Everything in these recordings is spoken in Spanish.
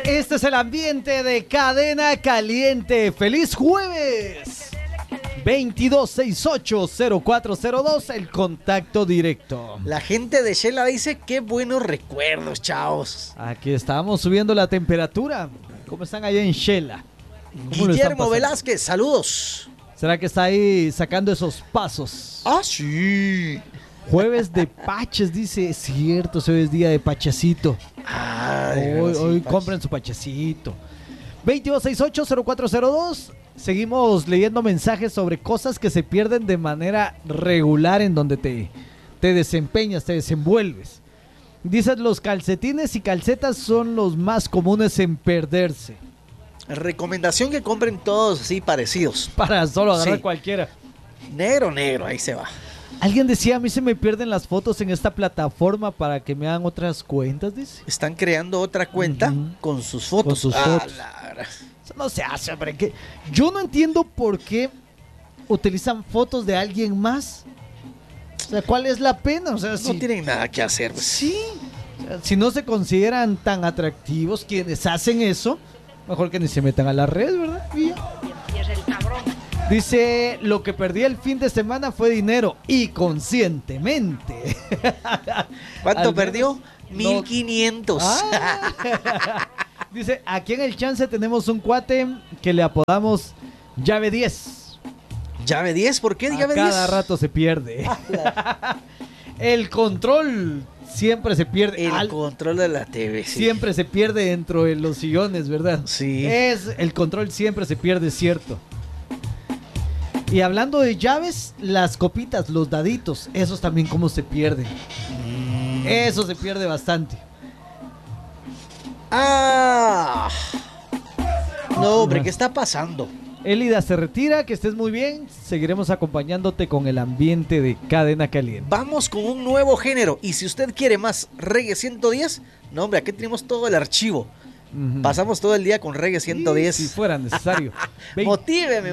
Este es el ambiente de Cadena Caliente. ¡Feliz jueves! 2268-0402, el contacto directo. La gente de Shela dice, qué buenos recuerdos, chavos. Aquí estamos subiendo la temperatura. ¿Cómo están allá en Shela? Guillermo Velázquez, saludos. ¿Será que está ahí sacando esos pasos? Ah, sí. Jueves de Paches, dice. Es cierto, hoy es día de Pachecito. Ay, Hoy compren su Pachecito. 2268-0402. Seguimos leyendo mensajes sobre cosas que se pierden de manera regular en donde te desempeñas, te desenvuelves. Dices, los calcetines y calcetas son los más comunes en perderse. Recomendación que compren todos así parecidos. Para solo agarrar cualquiera. Negro, ahí se va. Alguien decía, a mí se me pierden las fotos en esta plataforma para que me hagan otras cuentas, dice. Están creando otra cuenta con sus fotos. Con sus fotos. Eso no se hace, hombre. Que yo no entiendo por qué utilizan fotos de alguien más. O sea, ¿cuál es la pena? O sea, no tienen nada que hacer. Pues. Sí. O sea, si no se consideran tan atractivos quienes hacen eso, mejor que ni se metan a la red, ¿verdad? Y ya. Dice, lo que perdí el fin de semana fue dinero y conscientemente. ¿Cuánto perdió? 1500. Dice, aquí en el Chance tenemos un cuate que le apodamos Llave 10. ¿Llave 10? ¿Por qué Llave 10? Cada rato se pierde. El control siempre se pierde. El control de la TV, sí. Siempre se pierde dentro de los sillones, ¿verdad? Sí. El control siempre se pierde, cierto. Y hablando de llaves, las copitas, los daditos, esos también cómo se pierden. Eso se pierde bastante. No, hombre, ¿qué está pasando? Elida se retira, que estés muy bien. Seguiremos acompañándote con el ambiente de Cadena Caliente. Vamos con un nuevo género. Y si usted quiere más Reggae 110, no, hombre, aquí tenemos todo el archivo. Pasamos todo el día con Reggae 110. Si fuera necesario. Motíveme.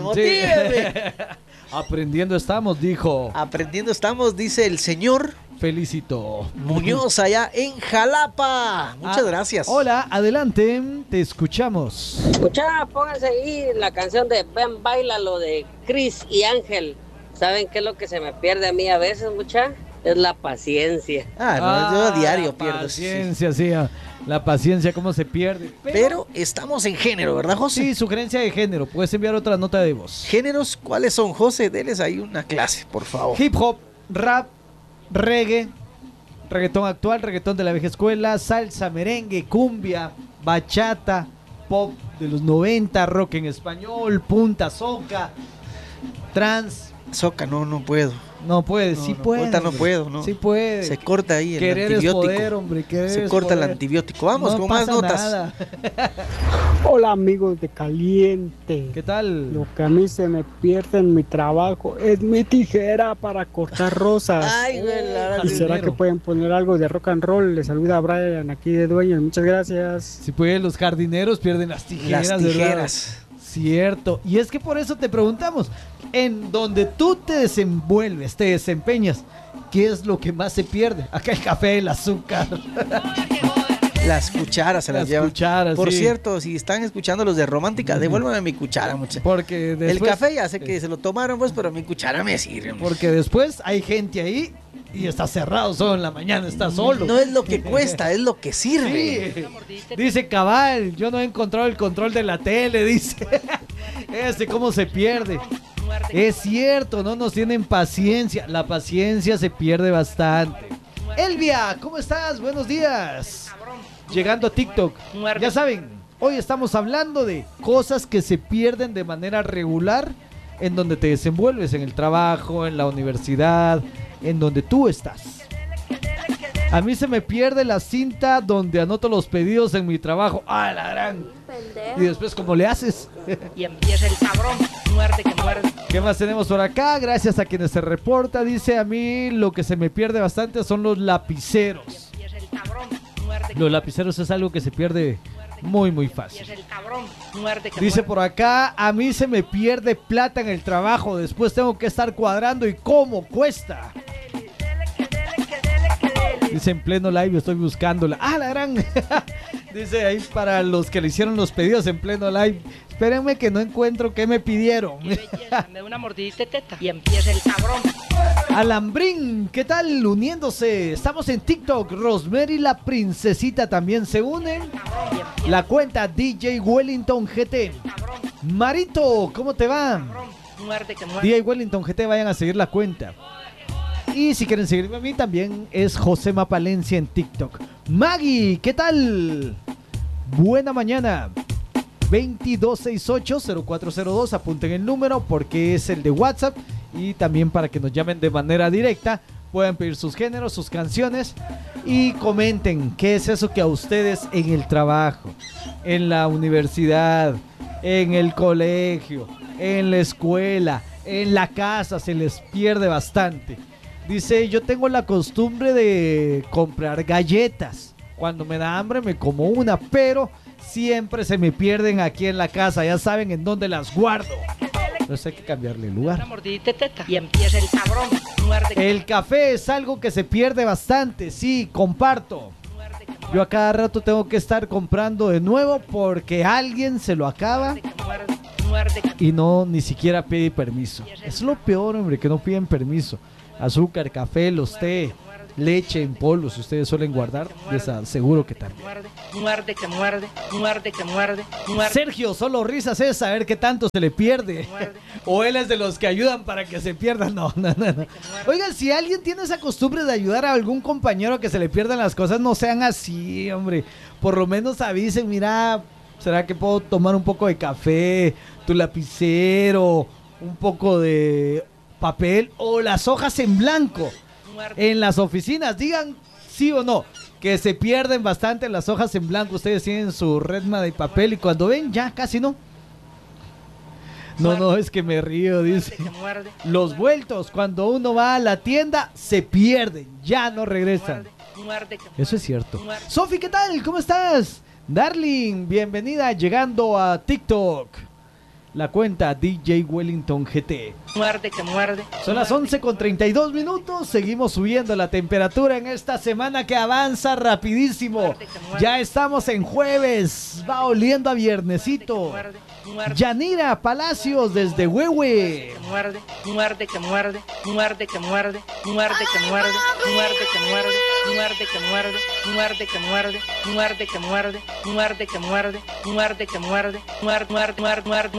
Aprendiendo estamos, dijo. Aprendiendo estamos, dice el señor Felicito Muñoz allá en Jalapa. Muchas gracias. Hola, adelante, te escuchamos. Escucha, pónganse ahí la canción de Ven Bailalo de Chris y Ángel. ¿Saben qué es lo que se me pierde a mí a veces, mucha? Es la paciencia. Yo a diario pierdo. Paciencia, sí. La paciencia, cómo se pierde. Pero estamos en género, ¿verdad, José? Sí, sugerencia de género. Puedes enviar otra nota de voz. ¿Géneros cuáles son, José? Deles ahí una clase, por favor. Hip hop, rap, reggae, reggaetón actual, reggaetón de la vieja escuela, salsa, merengue, cumbia, bachata, pop de los 90, rock en español, punta, soca, trans. Soca, no puedo. No puedes, sí puedes. Ahorita no puedo, ¿no? Sí puede. Se corta ahí el querer antibiótico. Es poder, hombre, se corta el antibiótico. Vamos con más notas. Hola, amigos de Caliente. ¿Qué tal? Lo que a mí se me pierde en mi trabajo es mi tijera para cortar rosas. Ay, güey, ¿Y será que pueden poner algo de rock and roll? Les saluda a Brian aquí de Dueños. Muchas gracias. Si pueden, los jardineros pierden las tijeras. Las tijeras. ¿Verdad? Cierto. Y es que por eso te preguntamos, en donde tú te desenvuelves, te desempeñas, ¿qué es lo que más se pierde? Acá el café, el azúcar. Las cucharas se las llevan. Cucharas, por sí. cierto, si están escuchando los de Romántica, devuélvame mi cuchara, muchachos. Porque después, el café ya sé que se lo tomaron, pues, pero mi cuchara me sirve. Porque después hay gente ahí y está cerrado, solo en la mañana está solo. No es lo que cuesta, es lo que sirve. Sí. Dice Cabal, yo no he encontrado el control de la tele, dice. Cómo se pierde. Es cierto, no nos tienen paciencia. La paciencia se pierde bastante. Elvia, ¿cómo estás? Buenos días. Llegando a TikTok. Ya saben, hoy estamos hablando de cosas que se pierden de manera regular en donde te desenvuelves, en el trabajo, en la universidad, en donde tú estás. A mí se me pierde la cinta donde anoto los pedidos en mi trabajo. ¡Ah, la gran! Y después, ¿cómo le haces? Y empieza el cabrón, muerde que muerde. ¿Qué más tenemos por acá? Gracias a quienes se reporta. Dice, a mí lo que se me pierde bastante son los lapiceros. Los lapiceros es algo que se pierde muy, muy fácil. Dice por acá, a mí se me pierde plata en el trabajo. Después tengo que estar cuadrando y cómo cuesta. Dice en pleno live, estoy buscándola. ¡Ah, la gran! Dice ahí para los que le hicieron los pedidos en pleno live. Espérenme que no encuentro qué me pidieron. Qué belleza, me da una mordidita de teta y empieza el cabrón. Alambrín, ¿qué tal? Uniéndose. Estamos en TikTok. Rosemary la princesita también se unen. La cuenta DJ Wellington GT. Marito, ¿cómo te va? Muerde que muerde. DJ Wellington GT, vayan a seguir la cuenta. Y si quieren seguirme a mí también es Josema Palencia en TikTok. Maggie, ¿qué tal? Buena mañana. 2268-0402, apunten el número porque es el de WhatsApp y también para que nos llamen de manera directa, pueden pedir sus géneros, sus canciones y comenten qué es eso que a ustedes en el trabajo, en la universidad, en el colegio, en la escuela, en la casa se les pierde bastante. Dice, yo tengo la costumbre de comprar galletas. Cuando me da hambre me como una, pero siempre se me pierden aquí en la casa. Ya saben en dónde las guardo. Entonces hay que cambiarle el lugar. Una mordidita de teta y empieza el cabrón. Muerde que El café es algo que se pierde bastante. Sí, comparto. Yo a cada rato tengo que estar comprando de nuevo porque alguien se lo acaba muerde que y no ni siquiera pide permiso. Es lo peor, hombre, que no piden permiso. Azúcar, café, los té, leche en polvo, si ustedes suelen guardar, les aseguro que también. muerde que muerde, muerde que muerde, muerde. Sergio, solo risas es saber qué tanto se le pierde. O él es de los que ayudan para que se pierdan. No. Oigan, si alguien tiene esa costumbre de ayudar a algún compañero a que se le pierdan las cosas, no sean así, hombre. Por lo menos avisen, mira, ¿será que puedo tomar un poco de café, tu lapicero, un poco de papel o las hojas en blanco? En las oficinas, digan sí o no, que se pierden bastante las hojas en blanco. Ustedes tienen su redma de papel y cuando ven ya casi no. No, es que me río, dice. Los vueltos, cuando uno va a la tienda, se pierden, ya no regresan. Eso es cierto. Sofi, ¿qué tal? ¿Cómo estás? Darling, bienvenida llegando a TikTok. La cuenta DJ Wellington GT. Muerde que muerde. Son las 11:32. Seguimos subiendo la temperatura en esta semana que avanza rapidísimo. Ya estamos en jueves. Va oliendo a viernesito. Yanira Palacios desde Huehue. Muerde que muerde, muerde que muerde, muerde que muerde, muerde que muerde, muerde que muerde, muerde que muerde, muerde que muerde, muerde que muerde, muerde que muerde, muerde, muerde, muerde, muerde.